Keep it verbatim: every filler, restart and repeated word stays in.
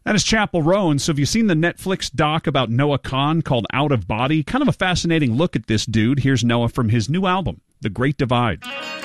That is Chappell Roan. So have you seen the Netflix doc about Noah Kahan called Out of Body? Kind of a fascinating look at this dude. Here's Noah from his new album, The Great Divide.